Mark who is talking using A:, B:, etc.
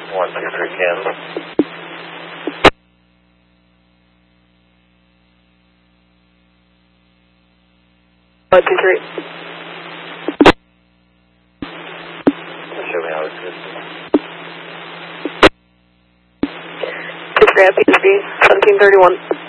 A: 123 Kansas.
B: 123.
A: Show me how it's good.
B: 23 at PSB, 1731.